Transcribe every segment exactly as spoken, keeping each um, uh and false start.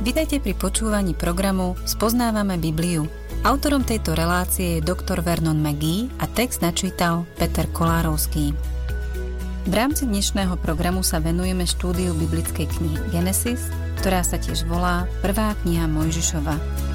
Vitajte pri počúvaní programu Spoznávame Bibliu. Autorom tejto relácie je doktor Vernon McGee a text načítal Peter Kolárovský. V rámci dnešného programu sa venujeme štúdiu biblickej knihy Genesis, ktorá sa tiež volá Prvá kniha Mojžišova.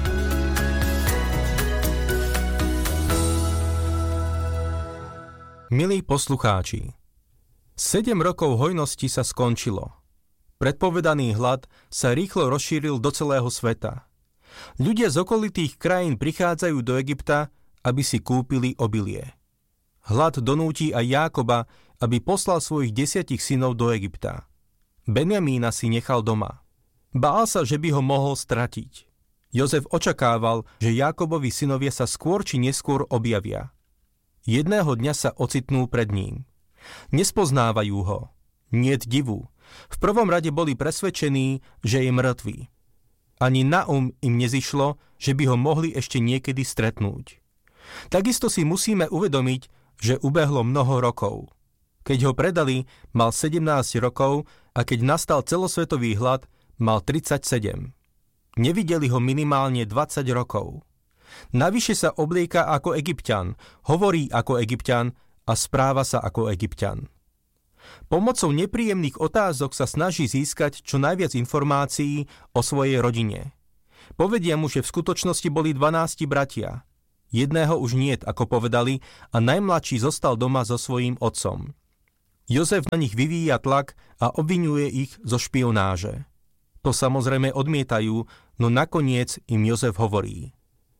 Milí poslucháči, sedem rokov hojnosti sa skončilo. Predpovedaný hlad sa rýchlo rozšíril do celého sveta. Ľudia z okolitých krajín prichádzajú do Egypta, aby si kúpili obilie. Hlad donúti aj Jákoba, aby poslal svojich desiatich synov do Egypta. Benjamína si nechal doma. Bál sa, že by ho mohol stratiť. Jozef očakával, že Jákobovi synovia sa skôr či neskôr objavia. Jedného dňa sa ocitnú pred ním. Nespoznávajú ho. Niet divu. V prvom rade boli presvedčení, že je mŕtvý. Ani na um im nezišlo, že by ho mohli ešte niekedy stretnúť. Takisto si musíme uvedomiť, že ubehlo mnoho rokov. Keď ho predali, mal sedemnásť rokov a keď nastal celosvetový hlad, mal tridsaťsedem. Nevideli ho minimálne dvadsať rokov. Navyše sa oblieka ako Egypťan, hovorí ako Egypťan a správa sa ako Egypťan. Pomocou nepríjemných otázok sa snaží získať čo najviac informácií o svojej rodine. Povedia mu, že v skutočnosti boli dvanásti bratia. Jedného už niet, ako povedali, a najmladší zostal doma so svojím otcom. Jozef na nich vyvíja tlak a obviňuje ich zo špionáže. To samozrejme odmietajú, no nakoniec im Jozef hovorí.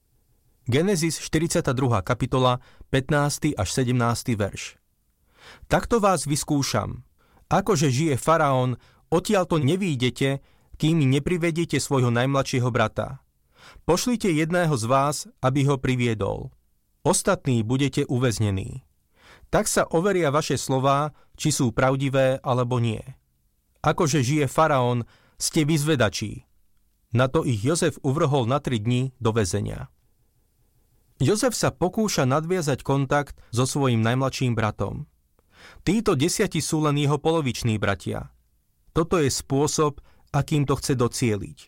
Genesis štyridsiata druhá kapitola, pätnásty až sedemnásty verš. Takto vás vyskúšam. Akože žije faraón, odtiaľto nevídete, kým neprivediete svojho najmladšieho brata. Pošlite jedného z vás, aby ho priviedol. Ostatní budete uväznení. Tak sa overia vaše slová, či sú pravdivé alebo nie. Akože žije faraón, ste vyzvedačí. Na to ich Jozef uvrhol na tri dni do väzenia. Jozef sa pokúša nadviazať kontakt so svojím najmladším bratom. Títo desiati sú len jeho poloviční bratia. Toto je spôsob, akým to chce docieliť.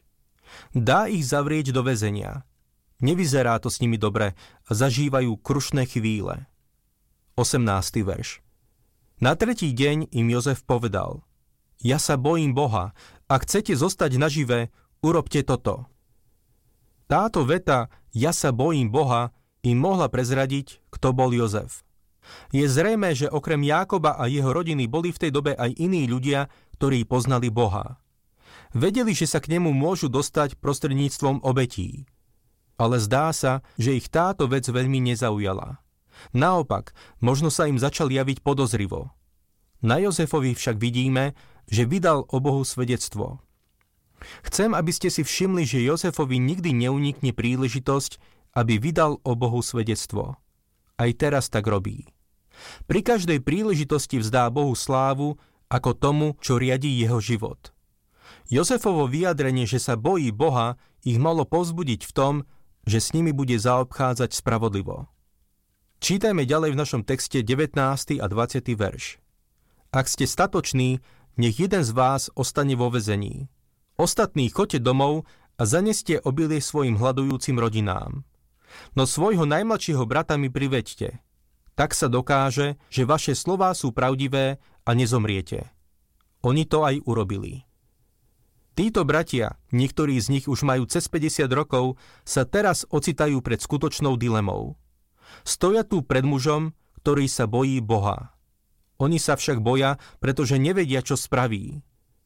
Dá ich zavrieť do väzenia. Nevyzerá to s nimi dobre a zažívajú krušné chvíle. osemnásty verš. Na tretí deň im Jozef povedal: Ja sa bojím Boha, ak chcete zostať nažive, urobte toto. Táto veta Ja sa bojím Boha im mohla prezradiť, kto bol Jozef. Je zrejmé, že okrem Jákoba a jeho rodiny boli v tej dobe aj iní ľudia, ktorí poznali Boha. Vedeli, že sa k nemu môžu dostať prostredníctvom obetí. Ale zdá sa, že ich táto vec veľmi nezaujala. Naopak, možno sa im začal javiť podozrivo. Na Jozefovi však vidíme, že vydal o Bohu svedectvo. Chcem, aby ste si všimli, že Jozefovi nikdy neunikne príležitosť, aby vydal o Bohu svedectvo. Aj teraz tak robí. Pri každej príležitosti vzdá Bohu slávu ako tomu, čo riadí jeho život. Jozefovo vyjadrenie, že sa bojí Boha, ich malo povzbudiť v tom, že s nimi bude zaobchádzať spravodlivo. Čítajme ďalej v našom texte devätnásty a dvadsiaty verš. Ak ste statoční, nech jeden z vás ostane vo väzení. Ostatní choďte domov a zaneste obilie svojim hladujúcim rodinám. No svojho najmladšieho brata mi priveďte. Tak sa dokáže, že vaše slová sú pravdivé a nezomriete. Oni to aj urobili. Títo bratia, niektorí z nich už majú cez päťdesiat rokov, sa teraz ocitajú pred skutočnou dilemou. Stoja tu pred mužom, ktorý sa bojí Boha. Oni sa však boja, pretože nevedia, čo spraví.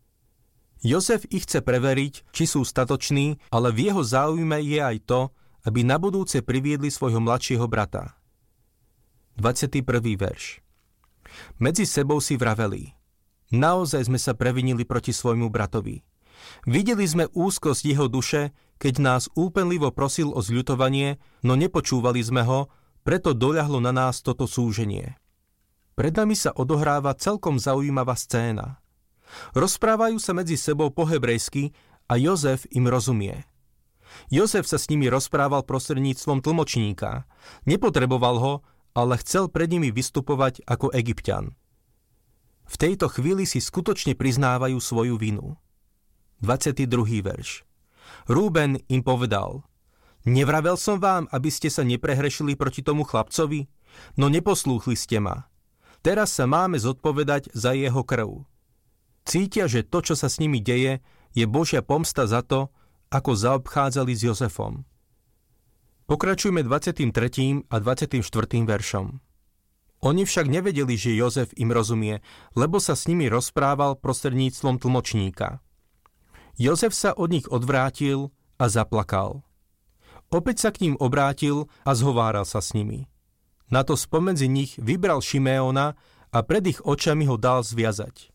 Jozef ich chce preveriť, či sú statoční, ale v jeho záujme je aj to, aby na budúce priviedli svojho mladšieho brata. dvadsiaty prvý verš. Medzi sebou si vraveli: Naozaj sme sa previnili proti svojmu bratovi. Videli sme úzkosť jeho duše, keď nás úpenlivo prosil o zľutovanie, no nepočúvali sme ho, preto doľahlo na nás toto súženie. Pred nami sa odohráva celkom zaujímavá scéna. Rozprávajú sa medzi sebou po hebrejsky a Jozef im rozumie. Jozef sa s nimi rozprával prostredníctvom tlmočníka. Nepotreboval ho, ale chcel pred nimi vystupovať ako Egypťan. V tejto chvíli si skutočne priznávajú svoju vinu. dvadsiaty druhý verš. Rúben im povedal: Nevravel som vám, aby ste sa neprehrešili proti tomu chlapcovi? No neposlúchli ste ma. Teraz sa máme zodpovedať za jeho krv. Cítia, že to, čo sa s nimi deje, je Božia pomsta za to, ako zaobchádzali s Jozefom. Pokračujme dvadsiatym tretím a dvadsiatym štvrtým veršom. Oni však nevedeli, že Jozef im rozumie, lebo sa s nimi rozprával prostredníctvom tlmočníka. Jozef sa od nich odvrátil a zaplakal. Opäť sa k ním obrátil a zhováral sa s nimi. Na to spomedzi nich vybral Šimeona a pred ich očami ho dal zviazať.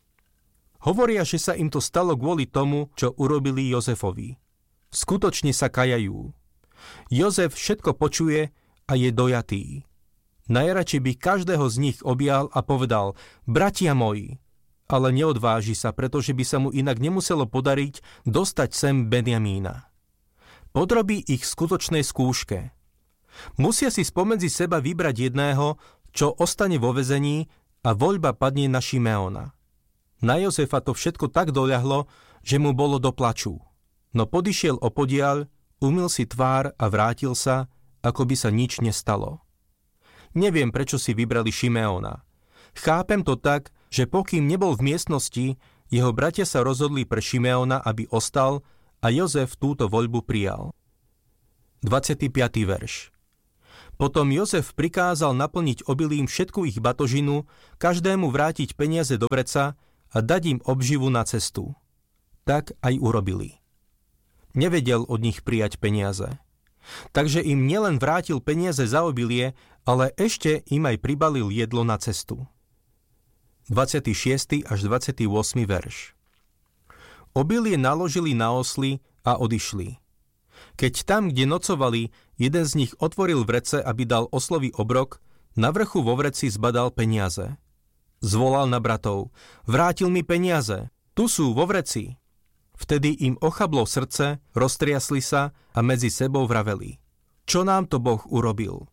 Hovoria, že sa im to stalo kvôli tomu, čo urobili Jozefovi. Skutočne sa kajajú. Jozef všetko počuje a je dojatý. Najradšej by každého z nich objal a povedal: Bratia moji, ale neodváži sa, pretože by sa mu inak nemuselo podariť dostať sem Benjamína. Podrobí ich skutočnej skúške. Musia si spomedzi seba vybrať jedného, čo ostane vo väzení, a voľba padne na Šimeona. Na Jozefa to všetko tak doľahlo, že mu bolo do plaču. No podišiel opodiaľ, umyl si tvár a vrátil sa, ako by sa nič nestalo. Neviem, prečo si vybrali Šimeona. Chápem to tak, že pokým nebol v miestnosti, jeho bratia sa rozhodli pre Šimeona, aby ostal, a Jozef túto voľbu prijal. dvadsiaty piaty verš. Potom Jozef prikázal naplniť obilím všetku ich batožinu, každému vrátiť peniaze do vreca a dať im obživu na cestu. Tak aj urobili. Nevedel od nich prijať peniaze. Takže im nielen vrátil peniaze za obilie, ale ešte im aj pribalil jedlo na cestu. dvadsiaty šiesty až dvadsiaty ôsmy verš. Obilie naložili na osly a odišli. Keď tam, kde nocovali, jeden z nich otvoril vrece, aby dal oslovi obrok, na vrchu vo vreci zbadal peniaze. Zvolal na bratov: Vrátil mi peniaze, tu sú vo vreci. Vtedy im ochablo srdce, roztriasli sa a medzi sebou vraveli: Čo nám to Boh urobil?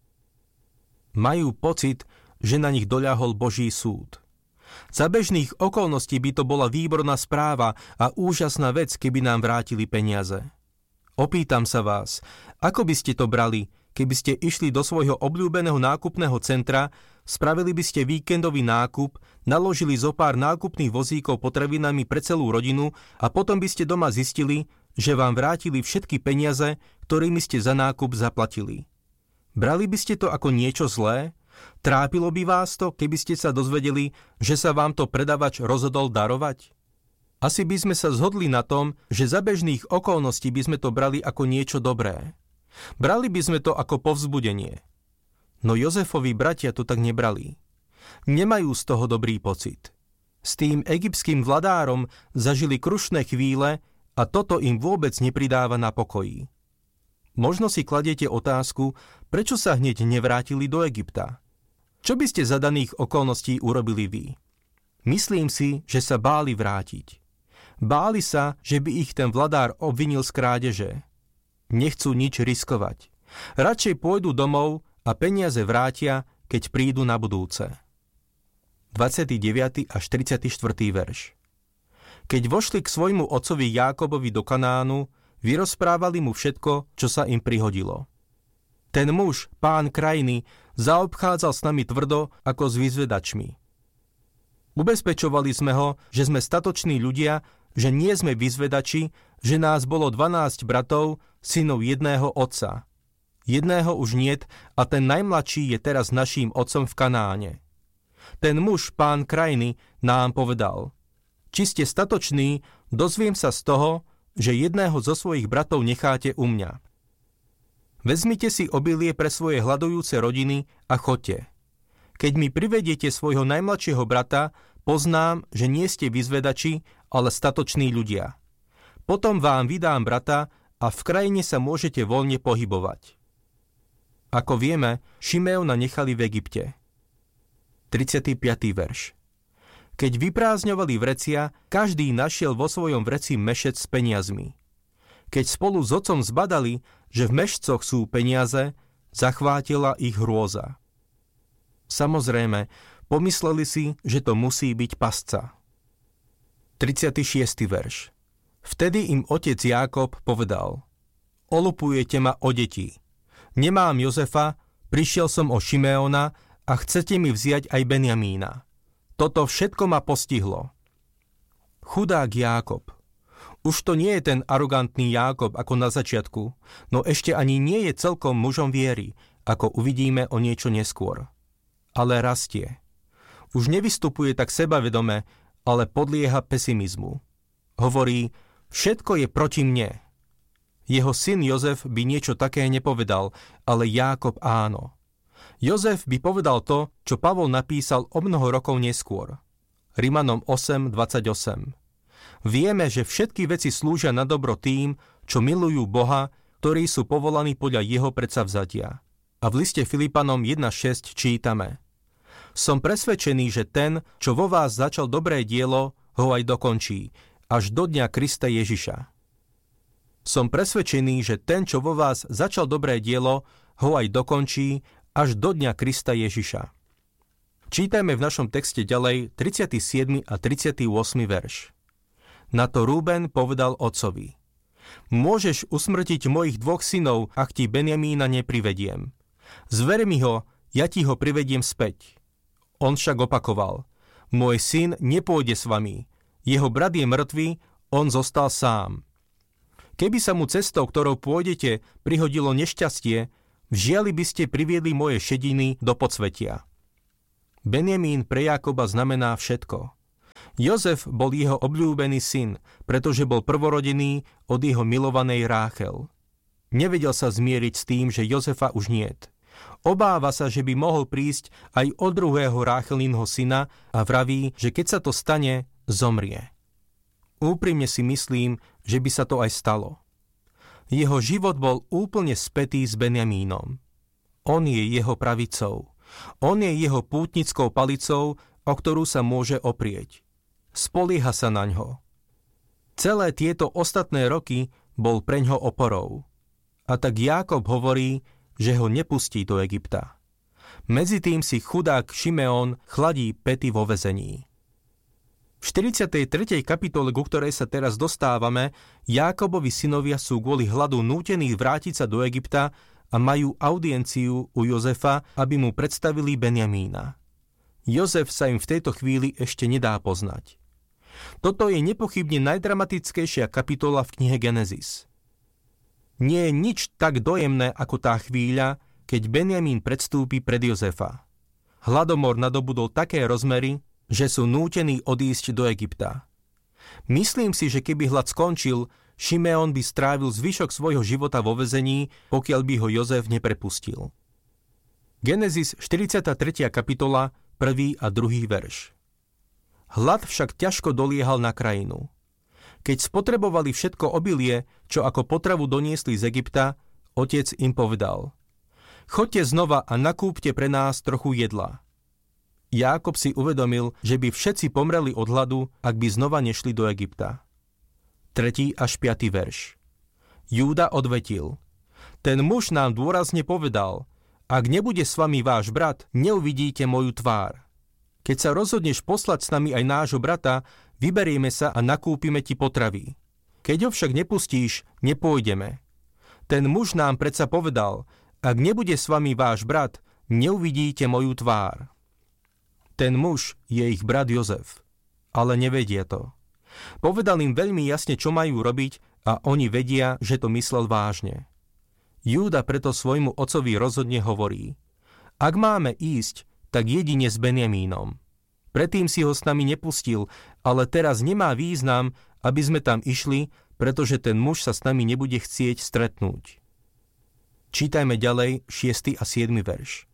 Majú pocit, že na nich doľahol Boží súd. Za bežných okolností by to bola výborná správa a úžasná vec, keby nám vrátili peniaze. Opýtam sa vás, ako by ste to brali, keby ste išli do svojho obľúbeného nákupného centra, spravili by ste víkendový nákup, naložili zo pár nákupných vozíkov potravinami pre celú rodinu a potom by ste doma zistili, že vám vrátili všetky peniaze, ktorými ste za nákup zaplatili. Brali by ste to ako niečo zlé? Trápilo by vás to, keby ste sa dozvedeli, že sa vám to predavač rozhodol darovať? Asi by sme sa zhodli na tom, že za bežných okolností by sme to brali ako niečo dobré. Brali by sme to ako povzbudenie. No Jozefovi bratia to tak nebrali. Nemajú z toho dobrý pocit. S tým egyptským vladárom zažili krušné chvíle a toto im vôbec nepridáva na pokoji. Možno si kladiete otázku, prečo sa hneď nevrátili do Egypta. Čo by ste za daných okolností urobili vy? Myslím si, že sa báli vrátiť. Báli sa, že by ich ten vladár obvinil z krádeže. Nechcú nič riskovať. Radšej pôjdu domov a peniaze vrátia, keď prídu na budúce. dvadsiaty deviaty až tridsiaty štvrtý verš. Keď vošli k svojmu otcovi Jákobovi do Kanánu, vyrozprávali mu všetko, čo sa im prihodilo. Ten muž, pán krajiny, zaobchádzal s nami tvrdo ako s vyzvedačmi. Ubezpečovali sme ho, že sme statoční ľudia, že nie sme vyzvedači, že nás bolo dvanásť bratov, synov jedného otca. Jedného už niet a ten najmladší je teraz naším otcom v Kanáne. Ten muž, pán krajiny, nám povedal: Či ste statoční, dozviem sa z toho, že jedného zo svojich bratov necháte u mňa. Vezmite si obilie pre svoje hladujúce rodiny a choďte. Keď mi privediete svojho najmladšieho brata, poznám, že nie ste vyzvedači, ale statoční ľudia. Potom vám vydám brata a v krajine sa môžete voľne pohybovať. Ako vieme, Šimeona nechali v Egypte. tridsiaty piaty verš. Keď vyprázdňovali vrecia, každý našiel vo svojom vreci mešec s peniazmi. Keď spolu s otcom zbadali, že v mešcoch sú peniaze, zachvátila ich hrôza. Samozrejme, pomysleli si, že to musí byť pasca. tridsiaty šiesty verš. Vtedy im otec Jákob povedal: Olupujete ma o deti. Nemám Jozefa, prišiel som o Šimeona a chcete mi vziať aj Benjamína. Toto všetko ma postihlo. Chudák Jákob. Už to nie je ten arogantný Jákob ako na začiatku, no ešte ani nie je celkom mužom viery, ako uvidíme o niečo neskôr. Ale rastie. Už nevystupuje tak sebavedome, ale podlieha pesimizmu. Hovorí: všetko je proti mne. Jeho syn Jozef by niečo také nepovedal, ale Jákob áno. Jozef by povedal to, čo Pavol napísal o mnoho rokov neskôr. Rimanom osem dvadsaťosem. Vieme, že všetky veci slúžia na dobro tým, čo milujú Boha, ktorí sú povolaní podľa jeho predsavzatia. A v liste Filipanom jedna šesť čítame: Som presvedčený, že ten, čo vo vás začal dobré dielo, ho aj dokončí, až do dňa Krista Ježiša. Som presvedčený, že ten, čo vo vás začal dobré dielo, ho aj dokončí, až do dňa Krista Ježiša. Čítajme v našom texte ďalej tridsiaty siedmy a tridsiaty ôsmy verš. Na to Rúben povedal otcovi: Môžeš usmrtiť mojich dvoch synov, ak ti Benjamína neprivediem. Zver mi ho, ja ti ho privediem späť. On však opakoval: Môj syn nepôjde s vami. Jeho brat je mŕtvý, on zostal sám. Keby sa mu cestou, ktorou pôjdete, prihodilo nešťastie, vžiali by ste priviedli moje šediny do podsvetia. Benjamín pre Jákoba znamená všetko. Jozef bol jeho obľúbený syn, pretože bol prvorodený od jeho milovanej Ráchel. Nevedel sa zmieriť s tým, že Jozefa už niet. Obáva sa, že by mohol prísť aj od druhého Ráchelinho syna a vraví, že keď sa to stane, zomrie. Úprimne si myslím, že by sa to aj stalo. Jeho život bol úplne spätý s Benjamínom. On je jeho pravicou. On je jeho pútnickou palicou, o ktorú sa môže oprieť. Spolieha sa naňho. Celé tieto ostatné roky bol preňho oporou. A tak Jákob hovorí, že ho nepustí do Egypta. Medzitým si chudák Šimeón chladí päty vo väzení. V štyridsiatej tretej kapitole, ku ktorej sa teraz dostávame, Jákobovi synovia sú kvôli hladu nútení vrátiť sa do Egypta a majú audienciu u Jozefa, aby mu predstavili Benjamína. Jozef sa im v tejto chvíli ešte nedá poznať. Toto je nepochybne najdramatickejšia kapitola v knihe Genesis. Nie je nič tak dojemné ako tá chvíľa, keď Benjamín predstúpi pred Jozefa. Hladomor nadobudol také rozmery, že sú nútení odísť do Egypta. Myslím si, že keby hlad skončil, Šimeón by strávil zvyšok svojho života vo väzení, pokiaľ by ho Jozef neprepustil. Genesis štyridsiata tretia kapitola, prvý a druhý verš. Hlad však ťažko doliehal na krajinu. Keď spotrebovali všetko obilie, čo ako potravu doniesli z Egypta, otec im povedal: Choďte znova a nakúpte pre nás trochu jedla. Jákob si uvedomil, že by všetci pomreli od hladu, ak by znova nešli do Egypta. tretí až piaty verš. Júda odvetil: Ten muž nám dôrazne povedal: Ak nebude s vami váš brat, neuvidíte moju tvár. Keď sa rozhodneš poslať s nami aj nášho brata, vyberieme sa a nakúpime ti potravy. Keď ho však nepustíš, nepôjdeme. Ten muž nám predsa povedal: Ak nebude s vami váš brat, neuvidíte moju tvár. Ten muž je ich brat Jozef, ale nevedia to. Povedal im veľmi jasne, čo majú robiť, a oni vedia, že to myslel vážne. Júda preto svojmu otcovi rozhodne hovorí: Ak máme ísť, tak jedine s Benjamínom. Predtým si ho s nami nepustil, ale teraz nemá význam, aby sme tam išli, pretože ten muž sa s nami nebude chcieť stretnúť. Čítajme ďalej šiesty a siedmy verš.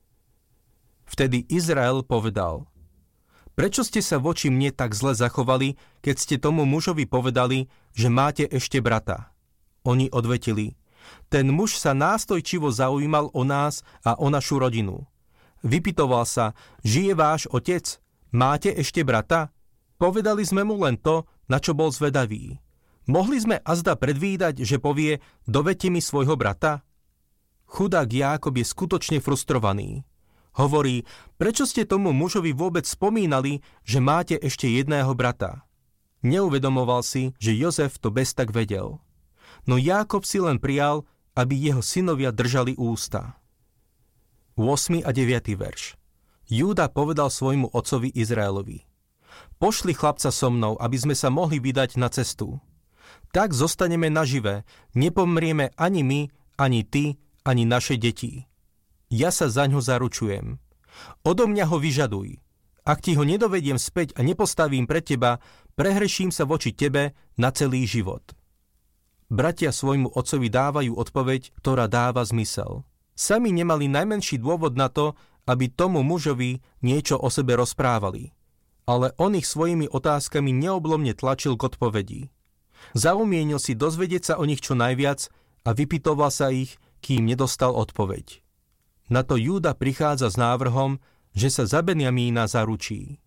Vtedy Izrael povedal: Prečo ste sa voči mne tak zle zachovali, keď ste tomu mužovi povedali, že máte ešte brata? Oni odvetili: Ten muž sa nástojčivo zaujímal o nás a o našu rodinu. Vypytoval sa: Žije váš otec? Máte ešte brata? Povedali sme mu len to, na čo bol zvedavý. Mohli sme azda predvídať, že povie: Dovedte mi svojho brata? Chudák Jákob je skutočne frustrovaný. Hovorí: Prečo ste tomu mužovi vôbec spomínali, že máte ešte jedného brata? Neuvedomoval si, že Jozef to bez tak vedel. No Jákob si len prijal, aby jeho synovia držali ústa. ôsmy a deviaty verš. Júda povedal svojmu otcovi Izraelovi: Pošli chlapca so mnou, aby sme sa mohli vydať na cestu. Tak zostaneme nažive, nepomrieme ani my, ani ty, ani naše deti. Ja sa zaňho zaručujem. Odo mňa ho vyžaduj. Ak ti ho nedovediem späť a nepostavím pred teba, prehreším sa voči tebe na celý život. Bratia svojmu otcovi dávajú odpoveď, ktorá dáva zmysel. Sami nemali najmenší dôvod na to, aby tomu mužovi niečo o sebe rozprávali. Ale on ich svojimi otázkami neoblomne tlačil k odpovedi. Zaumienil si dozvedieť sa o nich čo najviac a vypytoval sa ich, kým nedostal odpoveď. Na to Júda prichádza s návrhom, že sa za Benjamína zaručí.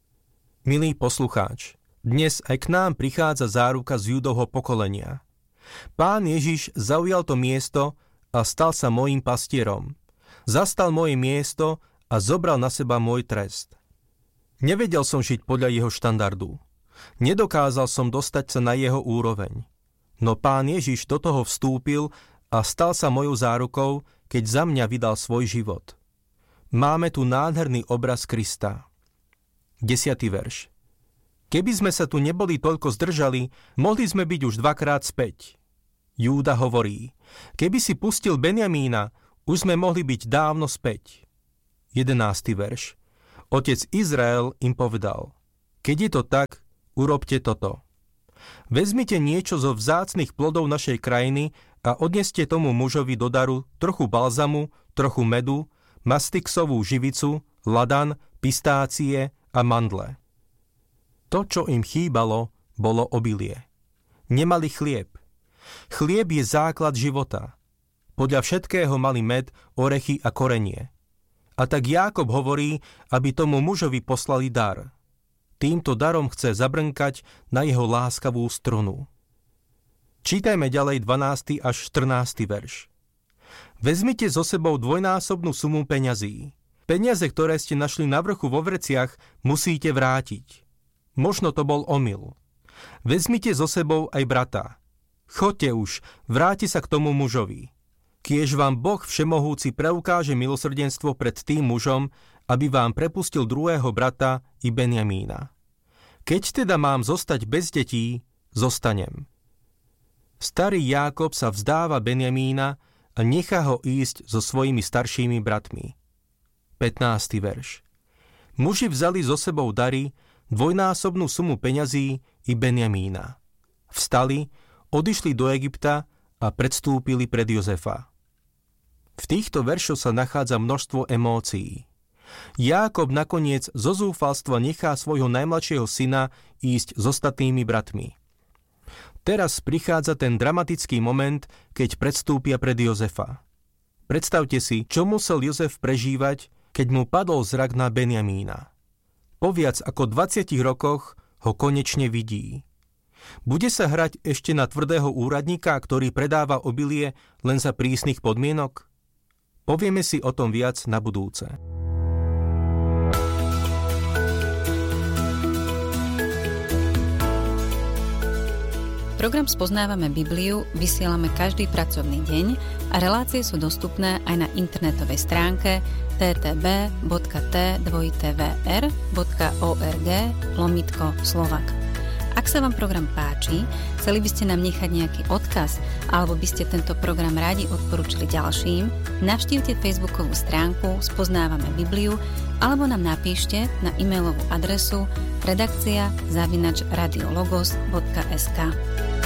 Milý poslucháč, dnes aj k nám prichádza záruka z Júdovho pokolenia. Pán Ježiš zaujal to miesto a stal sa mojím pastierom. Zastal moje miesto a zobral na seba môj trest. Nevedel som žiť podľa jeho štandardu. Nedokázal som dostať sa na jeho úroveň. No Pán Ježiš do toho vstúpil a stal sa mojou zárukou, keď za mňa vydal svoj život. Máme tu nádherný obraz Krista. Desiatý verš. Keby sme sa tu neboli toľko zdržali, mohli sme byť už dvakrát späť. Júda hovorí: Keby si pustil Benjamína, už sme mohli byť dávno späť. jedenásty verš. Otec Izrael im povedal: Keď je to tak, urobte toto. Vezmite niečo zo vzácnych plodov našej krajiny a odneste tomu mužovi do daru trochu balzamu, trochu medu, mastixovú živicu, ladan, pistácie a mandle. To, čo im chýbalo, bolo obilie. Nemali chlieb. Chlieb je základ života. Podľa všetkého mali med, orechy a korenie. A tak Jákob hovorí, aby tomu mužovi poslali dar. Týmto darom chce zabrnkať na jeho láskavú strunu. Čítajme ďalej dvanásty až štrnásty verš. Vezmite so sebou dvojnásobnú sumu peňazí. Peniaze, ktoré ste našli na vrchu vo vreciach, musíte vrátiť. Možno to bol omyl. Vezmite so sebou aj brata. Choďte už, vráti sa k tomu mužovi. Kiež vám Boh všemohúci preukáže milosrdenstvo pred tým mužom, aby vám prepustil druhého brata i Benjamína. Keď teda mám zostať bez detí, zostanem. Starý Jákob sa vzdáva Benjamína a nechá ho ísť so svojimi staršími bratmi. pätnásty verš. Muži vzali so sebou dary, dvojnásobnú sumu peňazí i Benjamína. Vstali, odišli do Egypta a predstúpili pred Jozefa. V týchto veršoch sa nachádza množstvo emócií. Jákob nakoniec zo zúfalstva nechá svojho najmladšieho syna ísť s ostatnými bratmi. Teraz prichádza ten dramatický moment, keď predstúpia pred Jozefa. Predstavte si, čo musel Jozef prežívať, keď mu padol zrak na Benjamína. Po viac ako dvadsiatich rokoch ho konečne vidí. Bude sa hrať ešte na tvrdého úradníka, ktorý predáva obilie len za prísnych podmienok? Povieme si o tom viac na budúce. Program Spoznávame Bibliu vysielame každý pracovný deň a relácie sú dostupné aj na internetovej stránke w w w bodka t v v r bodka org lomítko Slovak. Ak sa vám program páči, chceli by ste nám nechať nejaký odkaz alebo by ste tento program radi odporúčili ďalším, navštívte facebookovú stránku Spoznávame Bibliu alebo nám napíšte na e-mailovú adresu redakcia zavináč radiologos bodka es ká.